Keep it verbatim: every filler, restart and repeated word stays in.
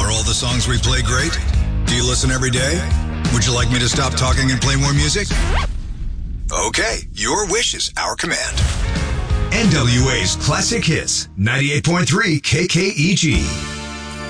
Are all the songs we play great? Do you listen every day? Would you like me to stop talking and play more music? Okay, your wish is our command. N W A's Classic Hits, ninety-eight point three K K E G.